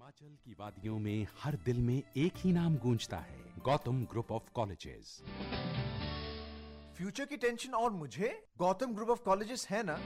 हिमाचल की वादियों में हर दिल में एक ही नाम गूंजता है, Gautam group of colleges. Future की टेंशन और मुझे गौतम ग्रुप ऑफ कॉलेजेस है ना।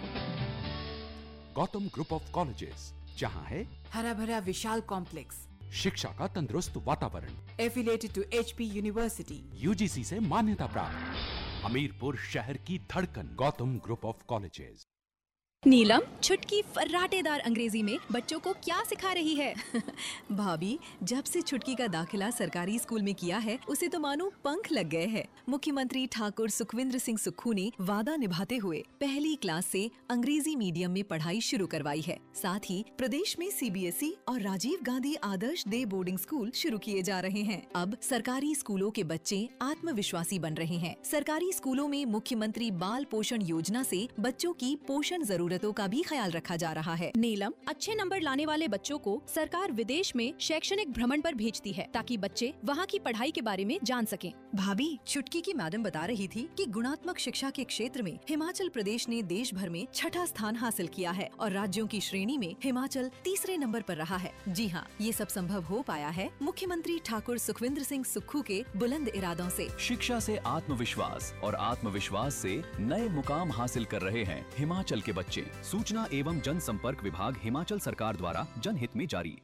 गौतम ग्रुप ऑफ कॉलेजेस, जहां है हरा भरा विशाल कॉम्प्लेक्स, शिक्षा का तंदुरुस्त वातावरण, affiliated to HP university, UGC से मान्यता प्राप्त, हमीरपुर शहर की धड़कन, गौतम ग्रुप ऑफ कॉलेजेस। नीलम, छुटकी फर्राटेदार अंग्रेजी में बच्चों को क्या सिखा रही है? भाभी, जब से छुटकी का दाखिला सरकारी स्कूल में किया है, उसे तो मानो पंख लग गए हैं। मुख्यमंत्री ठाकुर सुखविंद्र सिंह सुक्खू ने वादा निभाते हुए पहली क्लास से अंग्रेजी मीडियम में पढ़ाई शुरू करवाई है। साथ ही प्रदेश में सीबीएसई और राजीव गांधी आदर्श डे बोर्डिंग स्कूल शुरू किए जा रहे हैं। अब सरकारी स्कूलों के बच्चे आत्मविश्वासी बन रहे हैं। सरकारी स्कूलों में मुख्यमंत्री बाल पोषण योजना से बच्चों की पोषण जरूरतों का भी ख्याल रखा जा रहा है। नीलम, अच्छे नंबर लाने वाले बच्चों को सरकार विदेश में शैक्षणिक भ्रमण पर भेजती है ताकि बच्चे वहाँ की पढ़ाई के बारे में जान सकें। भाभी, छुटकी की मैडम बता रही थी कि गुणात्मक शिक्षा के क्षेत्र में हिमाचल प्रदेश ने देश भर में 6ठा स्थान हासिल किया है और राज्यों की श्रेणी में हिमाचल तीसरे नंबर पर रहा है। जी हाँ, ये सब संभव हो पाया है मुख्यमंत्री ठाकुर सुखविंद्र सिंह सुक्खू के बुलंद इरादों से। शिक्षा से आत्मविश्वास और आत्मविश्वास से नए मुकाम हासिल कर रहे हैं हिमाचल के बच्चे। सूचना एवं जनसंपर्क विभाग हिमाचल सरकार द्वारा जनहित में जारी।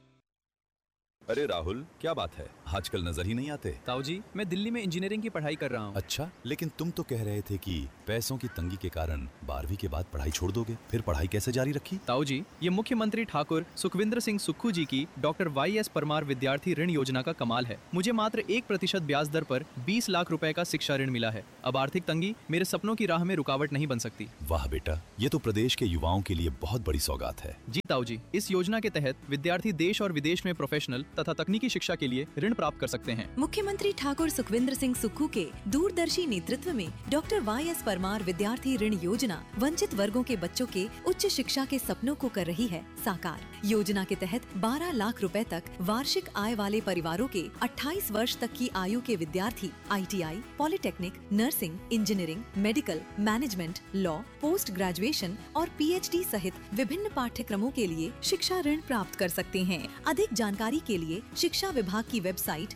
अरे राहुल, क्या बात है, आजकल नजर ही नहीं आते। ताऊ जी, मैं दिल्ली में इंजीनियरिंग की पढ़ाई कर रहा हूँ। अच्छा, लेकिन तुम तो कह रहे थे कि पैसों की तंगी के कारण 12वीं के बाद पढ़ाई छोड़ दोगे, फिर पढ़ाई कैसे जारी रखी? ताऊ जी, ये मुख्यमंत्री ठाकुर सुखविंद्र सिंह सुक्खू जी की डॉक्टर YS परमार विद्यार्थी ऋण योजना का कमाल है। मुझे मात्र 1% ब्याज दर पर 20 लाख रुपए का शिक्षा ऋण मिला है। अब आर्थिक तंगी मेरे सपनों की राह में रुकावट नहीं बन सकती। वाह बेटा, ये तो प्रदेश के युवाओं के लिए बहुत बड़ी सौगात है। जी ताऊ जी, इस योजना के तहत विद्यार्थी देश और विदेश में प्रोफेशनल तथा तकनीकी शिक्षा के लिए ऋण प्राप्त कर सकते हैं। मुख्यमंत्री ठाकुर सुखविंद्र सिंह सुक्खू के दूरदर्शी नेतृत्व में डॉक्टर YS परमार विद्यार्थी ऋण योजना वंचित वर्गों के बच्चों के उच्च शिक्षा के सपनों को कर रही है साकार। योजना के तहत 12 लाख रुपए तक वार्षिक आय वाले परिवारों के 28 वर्ष तक की आयु के विद्यार्थी ITI, polytechnic, nursing, engineering, medical, management, law, post graduation और PhD सहित विभिन्न पाठ्यक्रमों के लिए शिक्षा ऋण प्राप्त कर सकते हैं। अधिक जानकारी के लिए शिक्षा विभाग की वेबसाइट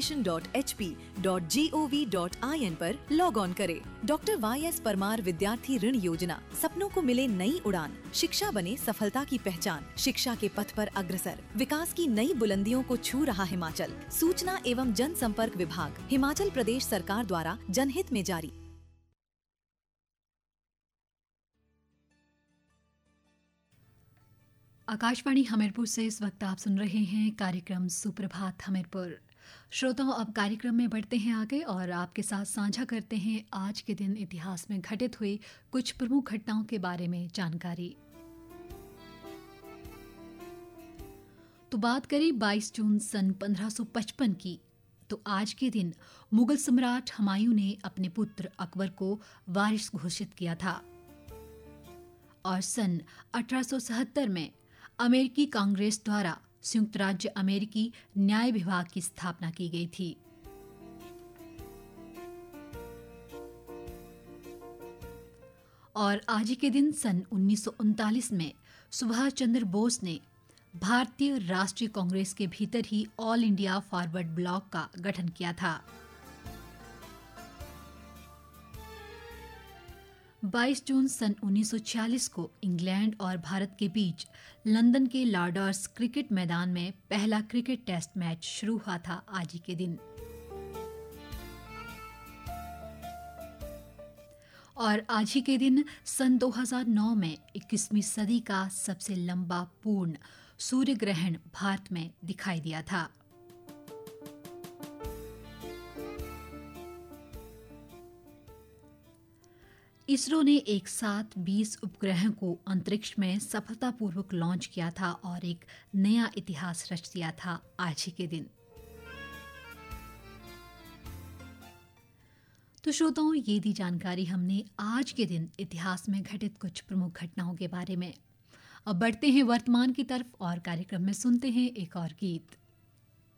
education.hp.gov.in पर लॉग ऑन करें। डॉक्टर YS परमार विद्यार्थी ऋण योजना, सपनों को मिले नई उड़ान, शिक्षा बने सफलता की पहचान, शिक्षा के पथ पर अग्रसर, विकास की नई बुलंदियों को छू रहा हिमाचल। सूचना एवं जनसंपर्क विभाग हिमाचल प्रदेश सरकार द्वारा जनहित में जारी। आकाशवाणी हमीरपुर से इस वक्त आप सुन रहे हैं कार्यक्रम सुप्रभात हमीरपुर। श्रोताओं, अब कार्यक्रम में बढ़ते हैं आगे और आपके साथ साझा करते हैं आज के दिन इतिहास में घटित हुई कुछ प्रमुख घटनाओं के बारे में जानकारी। तो बात करें 22 जून सन 1555 की, तो आज के दिन मुगल सम्राट हुमायूं ने अपने पुत्र अकबर को वारिस घोषित किया था और सन 1877 में अमेरिकी कांग्रेस द्वारा संयुक्त राज्य अमेरिकी न्याय विभाग की स्थापना की गई थी। और आज ही के दिन सन 1939 में सुभाष चंद्र बोस ने भारतीय राष्ट्रीय कांग्रेस के भीतर ही ऑल इंडिया फॉरवर्ड ब्लॉक का गठन किया था। 22 जून सन 1946 को इंग्लैंड और भारत के बीच लंदन के लॉर्ड्स क्रिकेट मैदान में पहला क्रिकेट टेस्ट मैच शुरू हुआ था आज ही के दिन। और आज ही के दिन सन 2009 में 21वीं सदी का सबसे लंबा पूर्ण सूर्य ग्रहण भारत में दिखाई दिया था। इसरो ने एक साथ 20 उपग्रहों को अंतरिक्ष में सफलतापूर्वक लॉन्च किया था और एक नया इतिहास रच दिया था आज ही के दिन। तो श्रोताओं, ये दी जानकारी हमने आज के दिन इतिहास में घटित कुछ प्रमुख घटनाओं के बारे में। अब बढ़ते हैं वर्तमान की तरफ और कार्यक्रम में सुनते हैं एक और गीत।